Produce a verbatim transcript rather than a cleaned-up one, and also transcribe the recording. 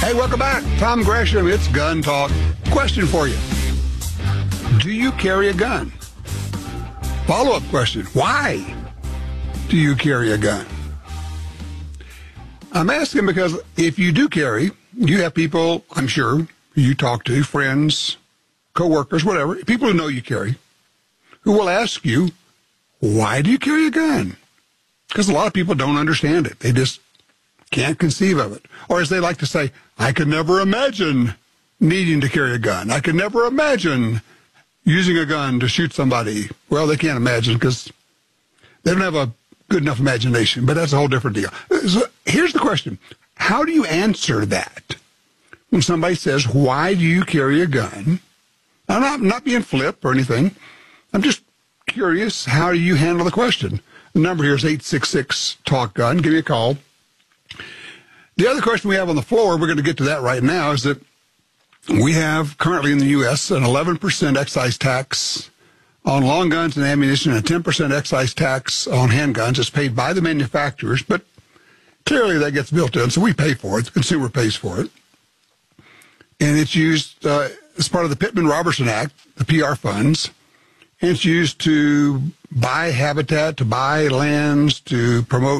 Hey, welcome back. Tom Gresham, it's Gun Talk. Question for you. Do you carry a gun? Follow-up question. Why do you carry a gun? I'm asking because if you do carry, you have people, I'm sure, you talk to, friends, co-workers, whatever, people who know you carry, who will ask you, why do you carry a gun? Because a lot of people don't understand it. They just can't conceive of it. Or as they like to say, I could never imagine needing to carry a gun. I could never imagine using a gun to shoot somebody. Well, they can't imagine because they don't have a good enough imagination, but that's a whole different deal. So here's the question. How do you answer that? When somebody says, why do you carry a gun? I'm not, not being flip or anything. I'm just curious, how do you handle the question? The number here is eight six six, talk gun. Give me a call. The other question we have on the floor, we're going to get to that right now, is that we have currently in the U S an eleven percent excise tax on long guns and ammunition and a ten percent excise tax on handguns. It's paid by the manufacturers, but clearly that gets built in, so we pay for it. The consumer pays for it. And it's used uh, as part of the Pittman-Robertson Act, the P R funds, and it's used to buy habitat, to buy lands, to promote